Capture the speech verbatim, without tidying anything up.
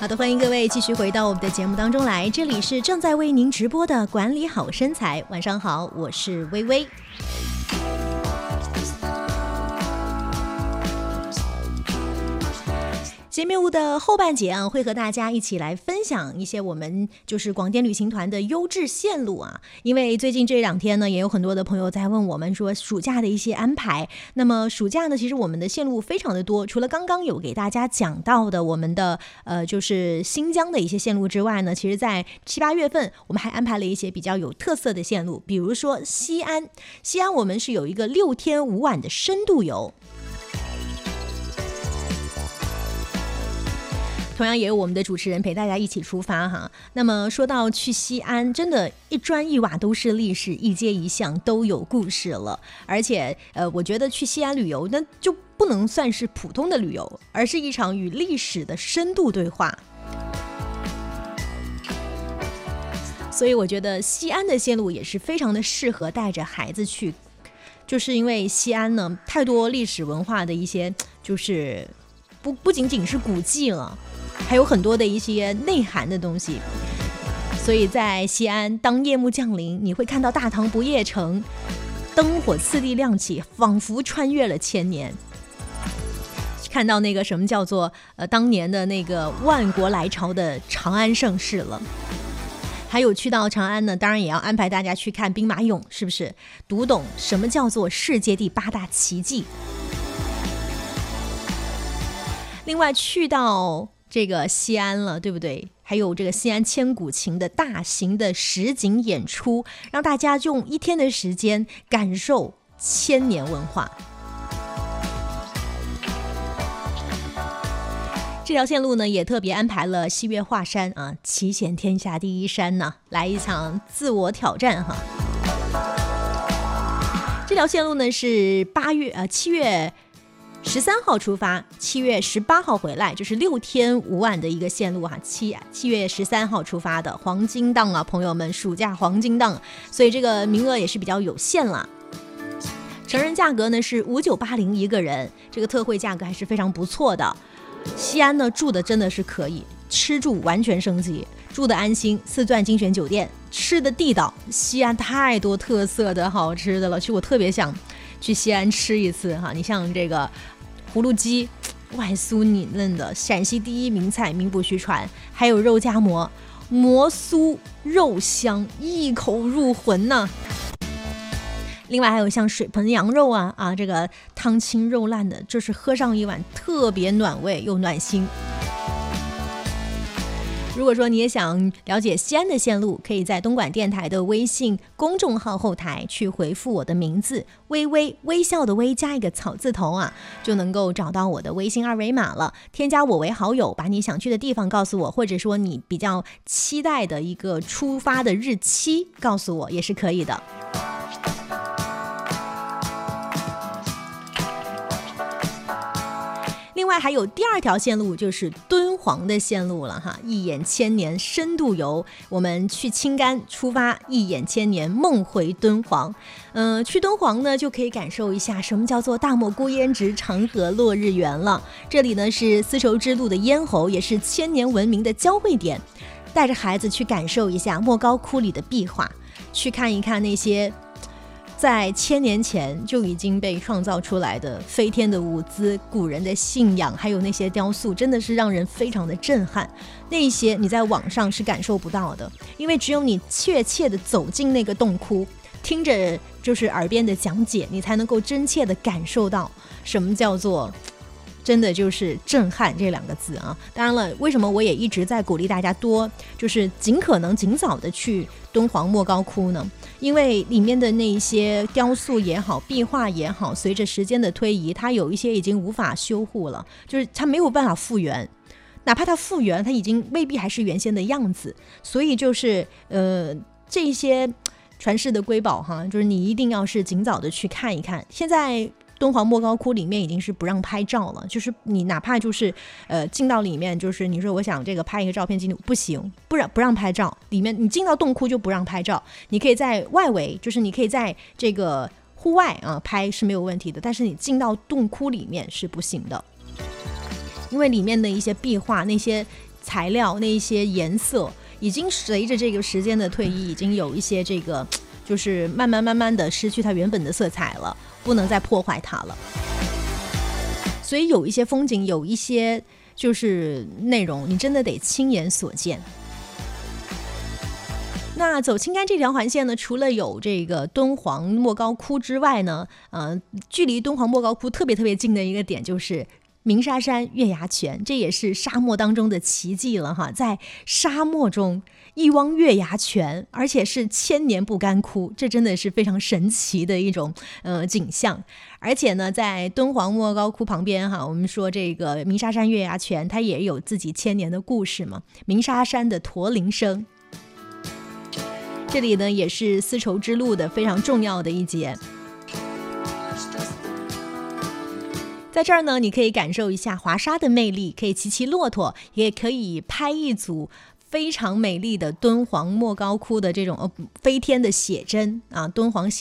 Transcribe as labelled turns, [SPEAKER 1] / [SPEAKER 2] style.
[SPEAKER 1] 好的，欢迎各位继续回到我们的节目当中来，这里是正在为您直播的管理好身材。晚上好，我是微微。节目的后半节啊，会和大家一起来分享一些我们就是广电旅行团的优质线路啊。因为最近这两天呢，也有很多的朋友在问我们说暑假的一些安排。那么暑假呢，其实我们的线路非常的多，除了刚刚有给大家讲到的我们的呃就是新疆的一些线路之外呢，其实在七八月份我们还安排了一些比较有特色的线路，比如说西安。西安我们是有一个六天五晚的深度游。同样也有我们的主持人陪大家一起出发哈。那么说到去西安，真的一砖一瓦都是历史，一街一巷都有故事了。而且呃，我觉得去西安旅游那就不能算是普通的旅游，而是一场与历史的深度对话。所以我觉得西安的线路也是非常的适合带着孩子去，就是因为西安呢太多历史文化的一些就是不不仅仅是古迹了，还有很多的一些内涵的东西。所以在西安，当夜幕降临，你会看到大唐不夜城灯火次第亮起，仿佛穿越了千年。看到那个什么叫做呃当年的那个万国来朝的长安盛世了。还有去到长安呢，当然也要安排大家去看兵马俑，是不是读懂什么叫做世界第八大奇迹。另外去到这个西安了，对不对？还有这个西安千古情的大型的实景演出，让大家用一天的时间感受千年文化。这条线路呢，也特别安排了西岳华山啊，奇险天下第一山呢，来一场自我挑战哈。这条线路呢是八月呃七月十三号出发，七月十八号回来，就是六天五晚的一个线路哈。七七月十三号出发的黄金档啊，朋友们，暑假黄金档，所以这个名额也是比较有限了。成人价格呢是五九八零一个人，这个特惠价格还是非常不错的。西安呢住的真的是可以，吃住完全升级，住的安心，四钻精选酒店，吃的地道。西安太多特色的好吃的了，其实我特别想去西安吃一次哈。你像这个葫芦鸡，外酥里嫩的，陕西第一名菜，名不虚传。还有肉夹馍，馍酥肉香，一口入魂呢。另外还有像水盆羊肉啊啊，这个汤清肉烂的，就是喝上一碗特别暖胃又暖心。如果说你也想了解西安的线路，可以在东莞电台的微信公众号后台去回复我的名字微微，微笑的微加一个草字头啊，就能够找到我的微信二维码了。添加我为好友，把你想去的地方告诉我，或者说你比较期待的一个出发的日期告诉我也是可以的。另外还有第二条线路，就是敦煌的线路了哈，一眼千年深度游，我们去青甘出发，一眼千年梦回敦煌。嗯、呃，去敦煌呢就可以感受一下什么叫做大漠孤烟直，长河落日圆了。这里呢是丝绸之路的咽喉，也是千年文明的交汇点。带着孩子去感受一下莫高窟里的壁画，去看一看那些在千年前就已经被创造出来的飞天的舞姿，古人的信仰，还有那些雕塑，真的是让人非常的震撼。那些你在网上是感受不到的，因为只有你确切的走进那个洞窟，听着就是耳边的讲解，你才能够真切的感受到什么叫做真的就是震撼这两个字啊。当然了，为什么我也一直在鼓励大家多就是尽可能尽早的去敦煌莫高窟呢？因为里面的那一些雕塑也好，壁画也好，随着时间的推移，它有一些已经无法修护了，就是它没有办法复原，哪怕它复原，它已经未必还是原先的样子。所以就是呃这些传世的瑰宝哈，就是你一定要是尽早的去看一看。现在敦煌莫高窟里面已经是不让拍照了，就是你哪怕就是呃进到里面，就是你说我想这个拍一个照片记录，不行，不让不让拍照。里面你进到洞窟就不让拍照，你可以在外围，就是你可以在这个户外啊拍是没有问题的，但是你进到洞窟里面是不行的，因为里面的一些壁画那些材料、那一些颜色，已经随着这个时间的退役，已经有一些这个就是慢慢慢慢的失去它原本的色彩了，不能再破坏它了。所以有一些风景，有一些就是内容，你真的得亲眼所见。那走青干这条环线呢，除了有这个敦煌莫高窟之外呢，呃，距离敦煌莫高窟特别特别近的一个点就是鸣沙山月牙泉，这也是沙漠当中的奇迹了哈，在沙漠中一汪月牙泉，而且是千年不干枯，这真的是非常神奇的一种呃景象。而且呢，在敦煌莫高窟旁边哈，我们说这个鸣沙山月牙泉，它也有自己千年的故事嘛。鸣沙山的驼铃声，这里呢也是丝绸之路的非常重要的一节。在这儿呢，你可以感受一下华沙的魅力，可以骑骑骆驼，也可以拍一组非常美丽的敦煌莫高窟的这种、呃、飞天的写真啊，敦煌